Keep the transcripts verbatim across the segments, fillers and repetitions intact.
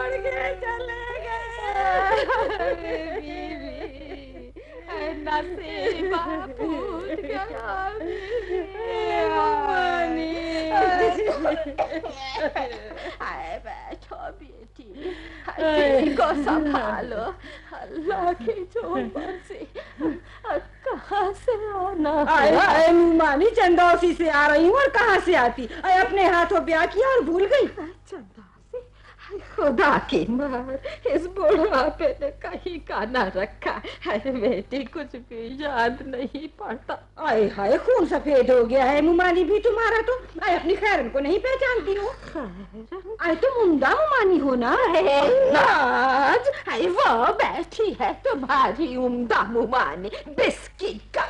छोड़ के चले गए। बीवी नसीबा फूट गया आए बैठो बेटी, बेटी को संभालो, अल्लाह की जो मर्जी। कहाँ से आना? आए आए मानी, चंदौसी से आ रही हूँ। और कहाँ से आती? आए अपने हाथों ब्याह किया और भूल गई। चंदौसी? खुदा की मार, इस बुढ़ापे ने कहीं का ना रखा है बेटी, कुछ भी याद नहीं पड़ता। आए हाय, खून सफेद हो गया है मुमानी भी तुम्हारा तो। आए अपनी खैरन को नहीं पहचानती हो? खैरन? आए तुम उम्दा मुमानी हो ना? नाज, आए वो बैठी है तुम्हारी उम्दा मुमानी, बिस्किट का।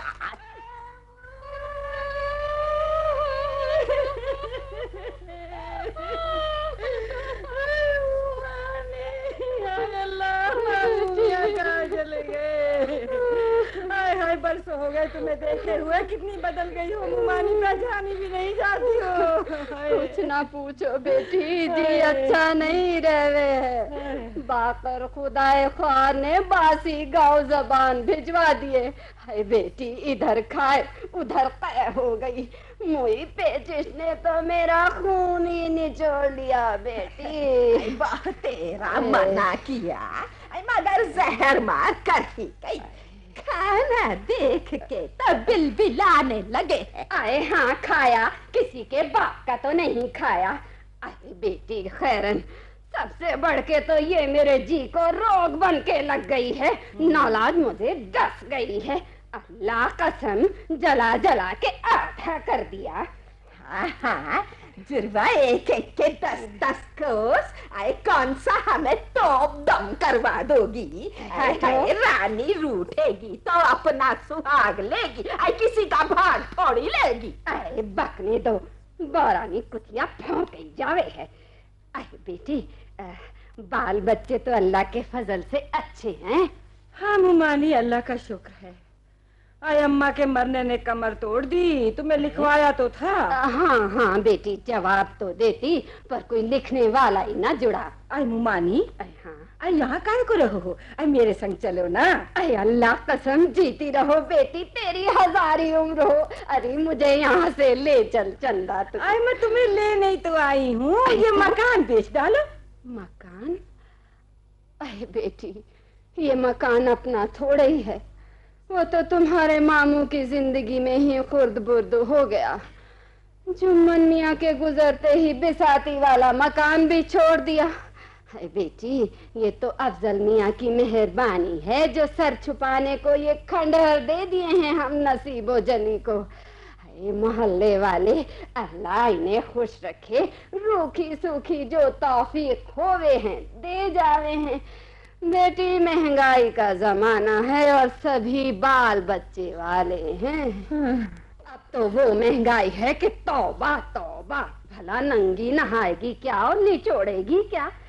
चले गए। हाय हाय, बरसों हो गए तुम्हें देखे हुए, कितनी बदल गई हो मुमानी, पहचानी भी नहीं जाती हो। कुछ ना पूछो बेटी, जी अच्छा नहीं रहे है। बाकर खुदाए ख्वार ने बासी गाँव जबान भिजवा दिए। हाय बेटी, इधर खाए उधर कै हो गई। मुई पेचिश ने तो मेरा खून ही निचोड़ लिया बेटी। वाह, तेरा मना किया मगर जहर मार कर ही गई। खाना देख के तो बिलबिलाने लगे। आए हाँ, खाया, किसी के बाप का तो नहीं खाया। अरे बेटी खैरन, सबसे बढ़ के तो ये मेरे जी को रोग बन के लग गई है। नौलाद मुझे डस गई है। अल्लाह कसम, जला जला के आधा कर दिया। हाँ हाँ, जुर्वा एक एक के दस दस कोस। आए कौन सा हमें तोप दम करवा दोगी? आए रानी रूठेगी तो अपना सुहाग लेगी, आए किसी का भाग थोड़ी लेगी। आए बकने दो, बारानी कुतिया फौंक ही जावे है। आए बेटी, आ, बाल बच्चे तो अल्लाह के फजल से अच्छे हैं। हाँ मुमानी, अल्लाह का शुक्र है। आए अम्मा के मरने ने कमर तोड़ दी, तुम्हें लिखवाया तो था। हाँ हाँ बेटी, जवाब तो देती, पर कोई लिखने वाला ही ना जुड़ा। आए मुमानी, हाँ, आए यहाँ काहे को रहो हो? आए मेरे संग चलो ना। अरे अल्लाह कसम, जीती रहो बेटी, तेरी हजारी उम्र हो। अरे मुझे यहाँ से ले चल चंदा तू। आए मैं तुम्हें ले नहीं तो आई हूँ, ये मकान बेच डालो। मकान? अरे बेटी, ये मकान अपना थोड़ा ही है, वो तो तुम्हारे मामू की जिंदगी में ही खुर्द बुर्द हो गया। जुम्मन मियाँ के गुजरते ही बिसाती वाला मकान भी छोड़ दिया। है बेटी, ये तो अफजल मियाँ की मेहरबानी है जो सर छुपाने को ये खंडहर दे दिए हैं हम नसीबो जनी को। मोहल्ले वाले अल्लाह इन्हें खुश रखे, रूखी सूखी जो तौफीक होवे हैं दे जावे हैं। बेटी, महंगाई का जमाना है और सभी बाल बच्चे वाले हैं। अब तो वो महंगाई है कि तौबा तौबा, भला नंगी नहाएगी क्या और निचोड़ेगी क्या?